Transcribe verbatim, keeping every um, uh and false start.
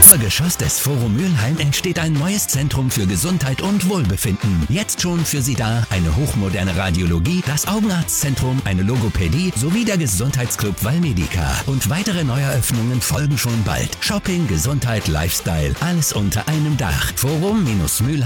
Obergeschoss des Forum Mülheim entsteht ein neues Zentrum für Gesundheit und Wohlbefinden. Jetzt schon für Sie da eine hochmoderne Radiologie, das Augenarztzentrum, eine Logopädie sowie der Gesundheitsclub Valmedica. Und weitere Neueröffnungen folgen schon bald. Shopping, Gesundheit, Lifestyle, alles unter einem Dach. Forum-Mülheim